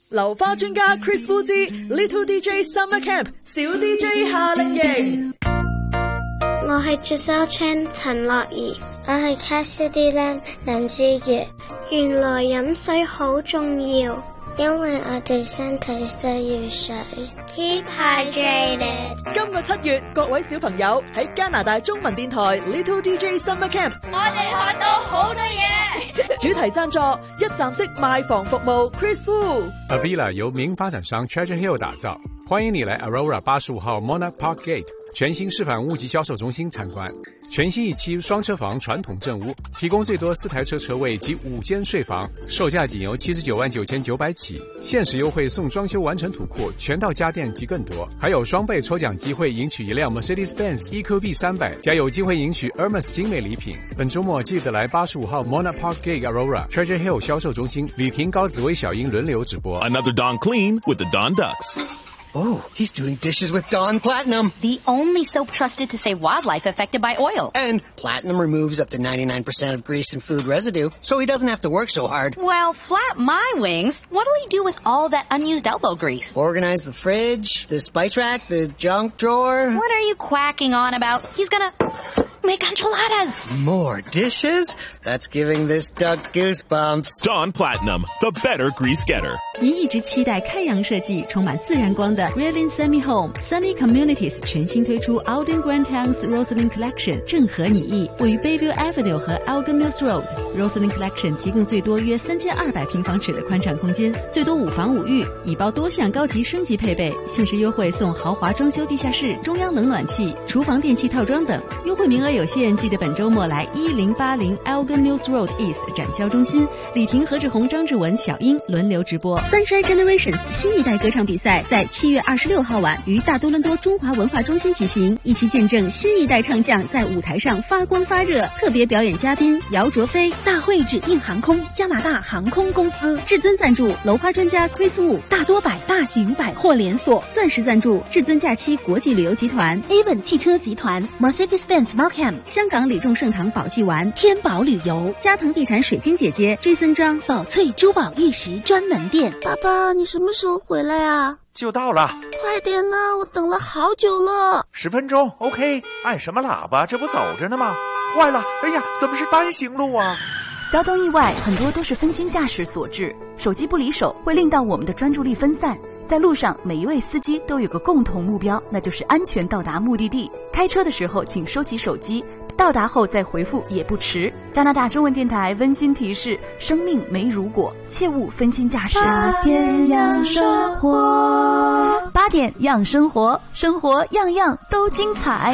流花專家 Chris Wu 之 Little DJ Summer Camp 小 DJ 夏令營。 我係 Giselle Chan 陳樂儀，我係 Cassidy Lam 林志傑。原來飲水好重要，因為我哋身體需要水。Keep hydrated。 今個7月，各位小朋友喺加拿大中文電台 Little DJ Summer Camp， 我哋學到好多嘢。 主題贊助一站式賣房服務 Chris Wu。 Avila 由名发展商 Treasure Hill 打造，欢迎你来 Aurora 85号 Monarch Park Gate 全新示范物级销售中心参观。全新一期双车房传统正屋，提供最多4台车车位及5间睡房，售价仅由799900起，限时优惠送装修完成土库、全套家电及更多，还有双倍抽奖机会，赢取一辆 Mercedes-Benz EQB 300，加有机会赢取 Hermes 精美礼品。本周末记得来85号 Monarch Park Gate Aurora Treasure Hill 销售中心，李婷、高紫薇、小英轮流直播。 Another Dawn Clean with the Dawn Ducks. Oh, he's doing dishes with Dawn Platinum. The only soap trusted to save wildlife affected by oil. And Platinum removes up to 99% of grease and food residue, so he doesn't have to work so hard. Well, flap my wings. What'll he do with all that unused elbow grease? Organize the fridge, the spice rack, the junk drawer. What are you quacking on about? He's gonna make enchiladas. More dishes? That's giving this duck goosebumps. Dawn Platinum, the better grease getter. 您一直期待开阳设计、充满自然光的 Raylene Semi Home Sunny Communities 全新推出 Alden Grand Towns Rosslyn Collection， 正合你意。位于 Bayview Avenue 和 Elgin Mills Road。Rosslyn Collection 提供最多约3200平方尺的宽敞空间，最多5房5浴，已包多项高级升级配备，限时优惠送豪华装修地下室、中央冷暖气、厨房电器套装等，优惠名额有限，记得本周末来1080 Elgin Mills Road East 展销中心。李婷、何志宏、张志文、小英轮流直播。Sunshine Generations 新一代歌唱比赛在7月26号晚于大多伦多中华文化中心举行，一起见证新一代唱将在舞台上发光发热。特别表演嘉宾姚卓飞，大会指定航空加拿大航空公司，至尊赞助楼花专家 Chris Wu， 大多百大型百货连锁，钻石赞助至尊假期国际旅游集团 Avon 汽车集团 Mercedes-Benz Markham， 香港李众盛堂宝记丸天宝旅游，嘉腾地产水晶姐姐 Jason 张宝翠珠宝玉石专门店。 爸爸，你什么时候回来啊？ 就到了， 快点呢，我等了好久了。 10分钟 OK， 按什么喇叭？这不走着呢吗？坏了，哎呀，怎么是单行路啊？ 交通意外很多都是分心驾驶所致，手机不离手会令到我们的专注力分散。在路上，每一位司机都有个共同目标，那就是安全到达目的地。开车的时候请收起手机，到达后再回复也不迟。加拿大中文电台温馨提示：生命没如果，切勿分心驾驶。8点养生活，8点养生活，生活样样都精彩。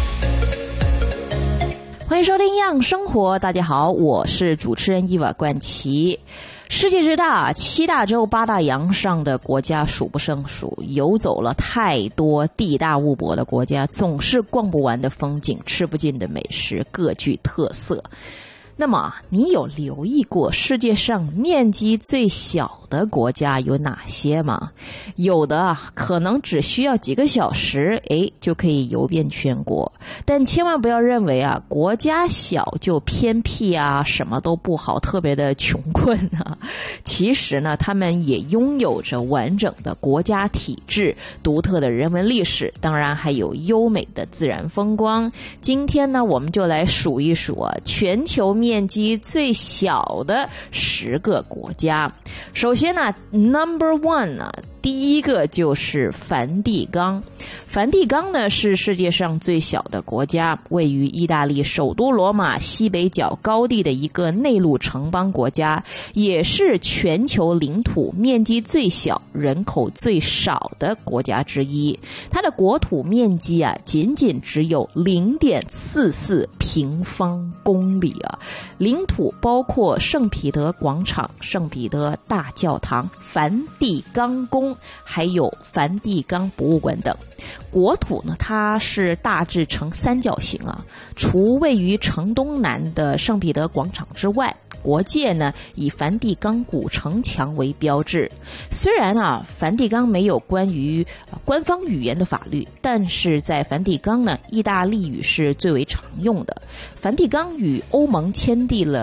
欢迎收听样生活，大家好，我是主持人伊娃冠奇。世界之大，7大洲8大洋上的国家数不胜数，游走了太多地大物博的国家，总是逛不完的风景，吃不尽的美食，各具特色。那么你有留意过世界上面积最小的国家有哪些吗？有的可能只需要几个小时就可以游遍全国，但千万不要认为国家小就偏僻什么都不好，特别的穷困其实呢，他们也拥有着完整的国家体制、独特的人文历史，当然还有优美的自然风光。今天呢，我们就来数一数全球面积最小的10个国家。首先呢 ，Number 1呢，第一个就是梵蒂冈。梵蒂冈呢是世界上最小的国家，位于意大利首都罗马西北角高地的一个内陆城邦国家，也是全球领土面积最小、人口最少的国家之一。它的国土面积仅仅只有 0.44 平方公里领土包括圣彼得广场、圣彼得大教堂、梵蒂冈宫，还有梵蒂冈博物馆等。国土呢，它是大致呈三角形除位于城东南的圣彼得广场之外，国界呢以梵蒂冈古城墙为标志。虽然梵蒂冈没有关于官方语言的法律，但是在梵蒂冈呢，意大利语是最为常用的。梵蒂冈与欧盟签订了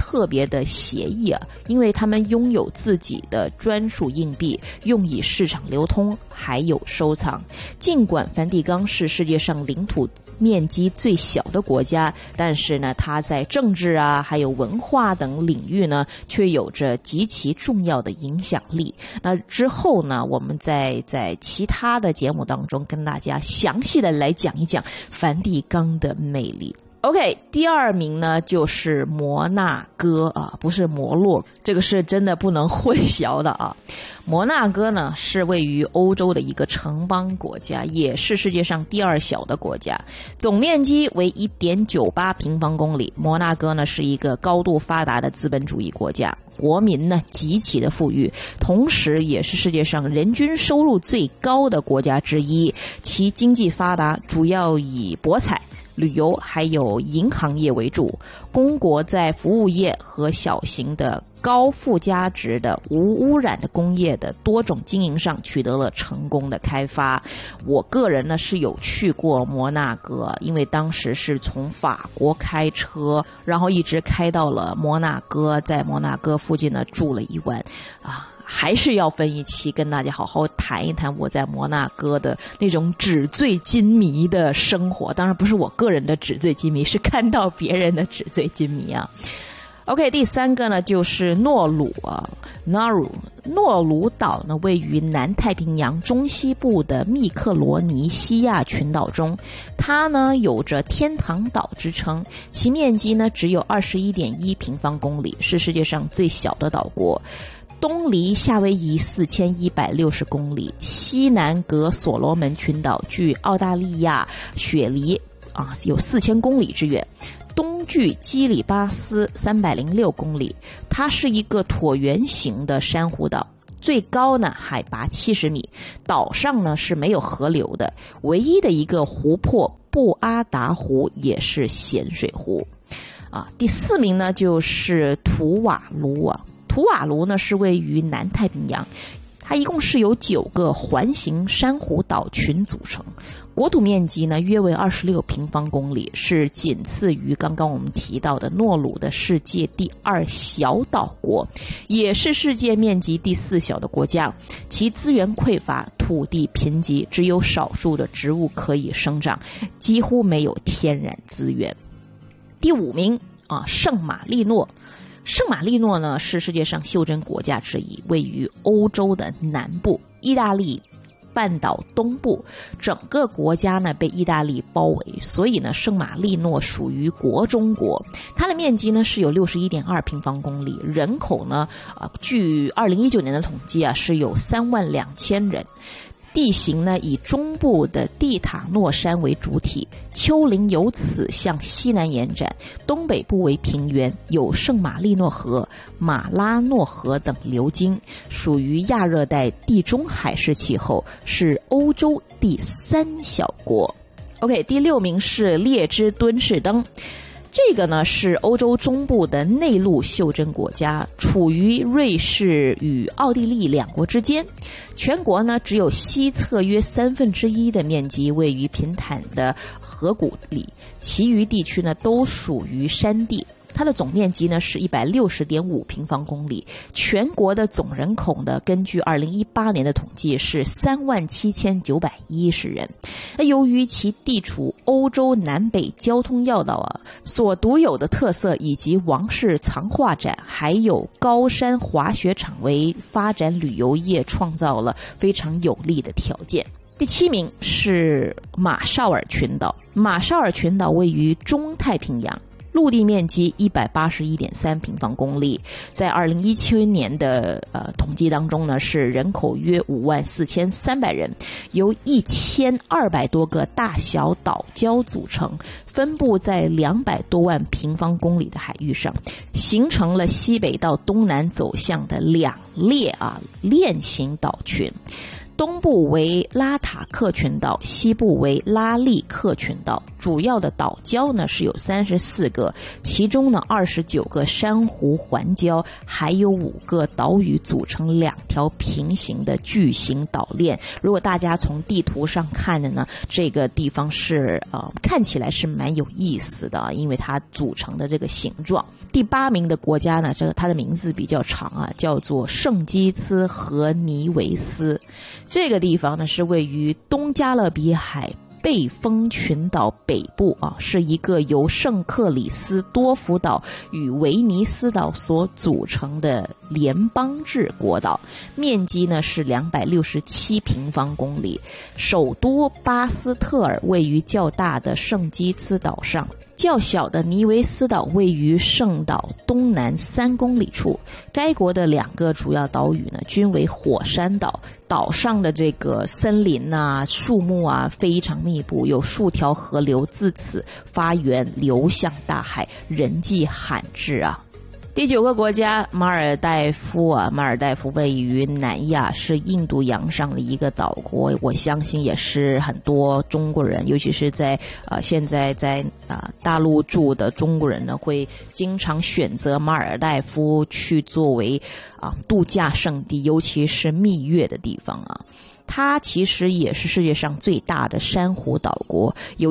特别的协议啊，因为他们拥有自己的专属硬币，用以市场流通，还有收藏。尽管梵蒂冈是世界上领土面积最小的国家，但是呢，它在政治啊，还有文化等领域呢，却有着极其重要的影响力。那之后呢，我们在其他的节目当中跟大家详细的来讲一讲梵蒂冈的魅力。OK， 第二名呢就是摩纳哥啊，不是摩洛，这个是真的不能混淆的啊。摩纳哥呢是位于欧洲的一个城邦国家，也是世界上第二小的国家，总面积为 1.98 平方公里。摩纳哥呢是一个高度发达的资本主义国家，国民呢极其的富裕，同时也是世界上人均收入最高的国家之一。其经济发达，主要以博彩、旅游还有银行业为主。公国在服务业和小型的高附加值的无污染的工业的多种经营上取得了成功的开发。我个人呢是有去过摩纳哥，因为当时是从法国开车，然后一直开到了摩纳哥，在摩纳哥附近呢住了一晚啊。还是要分一期跟大家好好谈一谈我在摩纳哥的那种纸醉金迷的生活，当然不是我个人的纸醉金迷，是看到别人的纸醉金迷啊。OK， 第三个呢就是诺鲁啊 ，Nauru。诺鲁岛呢位于南太平洋中西部的密克罗尼西亚群岛中，它呢有着天堂岛之称，其面积呢只有 21.1 平方公里，是世界上最小的岛国。东离夏威夷4160公里，西南隔所罗门群岛，距澳大利亚雪梨有4000公里之远，东距基里巴斯306公里。它是一个椭圆形的珊瑚岛，最高呢海拔70米，岛上呢是没有河流的，唯一的一个湖泊布阿达湖也是咸水湖第四名呢就是图瓦卢啊。图瓦卢呢是位于南太平洋，它一共是由9个环形珊瑚岛群组成，国土面积呢约为26平方公里，是仅次于刚刚我们提到的诺鲁的世界第2小岛国，也是世界面积第4小的国家。其资源匮乏，土地贫瘠，只有少数的植物可以生长，几乎没有天然资源。第5名圣马力诺。圣马力诺呢是世界上袖珍国家之一，位于欧洲的南部，意大利半岛东部，整个国家呢被意大利包围，所以呢圣马力诺属于国中国。它的面积呢是有 61.2 平方公里，人口呢据2019年的统计是有32000人。地形呢以中部的蒂塔诺山为主体，丘陵由此向西南延展，东北部为平原，有圣马力诺河、马拉诺河等流经，属于亚热带地中海式气候，是欧洲第3小国。OK， 第6名是列支敦士登。这个呢是欧洲中部的内陆袖珍国家，处于瑞士与奥地利2国之间。全国呢只有西侧约1/3的面积位于平坦的河谷里，其余地区呢都属于山地。它的总面积呢是 160.5 平方公里，全国的总人口呢根据2018年的统计是37910人。由于其地处欧洲南北交通要道所独有的特色以及王室藏画展还有高山滑雪场为发展旅游业创造了非常有利的条件。第7名是马绍尔群岛。马绍尔群岛位于中太平洋，陆地面积 181.3 平方公里，在2017年的统计当中呢，是人口约54300人，由1200多个大小岛礁组成，分布在200多万平方公里的海域上，形成了西北到东南走向的2列链型岛群。东部为拉塔克群岛，西部为拉利克群岛。主要的岛礁呢是有34个，其中呢29个珊瑚环礁，还有5个岛屿组成2条平行的巨型岛链。如果大家从地图上看的呢，这个地方是看起来是蛮有意思的，因为它组成的这个形状。第第8名的国家呢，它的名字比较长啊，叫做圣基茨和尼维斯。这个地方呢是位于东加勒比海贝风群岛北部啊，是一个由圣克里斯多福岛与威尼斯岛所组成的联邦制国岛，面积呢是267平方公里。首都巴斯特尔位于较大的圣基茨岛上，较小的尼维斯岛位于圣岛东南3公里处。该国的2个主要岛屿呢均为火山岛，岛上的这个森林啊、树木啊非常密布，有数条河流自此发源流向大海，人迹罕至啊。第9个国家马尔代夫啊，马尔代夫位于南亚，是印度洋上的一个岛国。我相信也是很多中国人，尤其是在现在在大陆住的中国人呢，会经常选择马尔代夫去作为度假胜地，尤其是蜜月的地方啊。它其实也是世界上最大的珊瑚岛国，有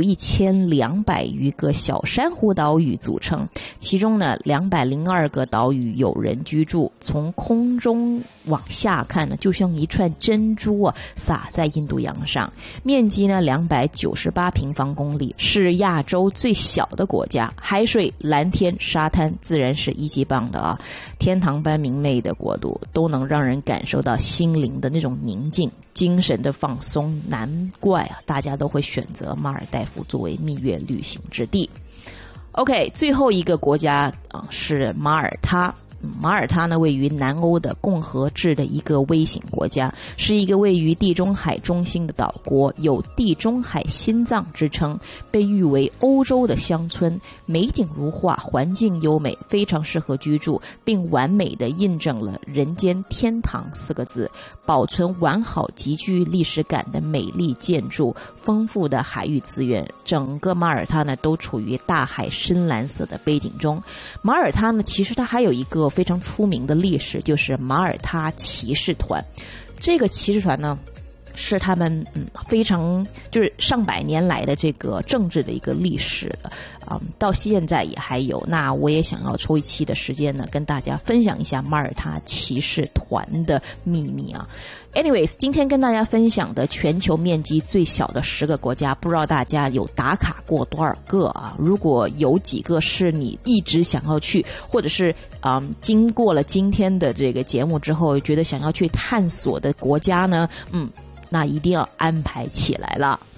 1200余个小珊瑚岛屿组成，其中呢202个岛屿有人居住。从空中往下看呢，就像一串珍珠啊洒在印度洋上。面积呢298平方公里，是亚洲最小的国家。海水、蓝天、沙滩自然是一级棒的啊，天堂般明媚的国度，都能让人感受到心灵的那种宁静，精神的放松，难怪啊，大家都会选择马尔代夫作为蜜月旅行之地。OK， 最后一个国家是马耳他。马耳他呢，位于南欧的共和制的一个微型国家，是一个位于地中海中心的岛国，有地中海心脏之称，被誉为欧洲的乡村，美景如画，环境优美，非常适合居住，并完美地印证了人间天堂4个字。保存完好、极具历史感的美丽建筑，丰富的海域资源，整个马耳他呢都处于大海深蓝色的背景中。马耳他呢，其实它还有一个非常出名的历史，就是马耳他骑士团。这个骑士团呢，是他们非常就是上百年来的这个政治的一个历史了，到现在也还有。那我也想要抽一期的时间呢，跟大家分享一下马耳他骑士团的秘密啊。Anyways， 今天跟大家分享的全球面积最小的10个国家，不知道大家有打卡过多少个啊？如果有几个是你一直想要去，或者是经过了今天的这个节目之后，觉得想要去探索的国家呢，那一定要安排起来了。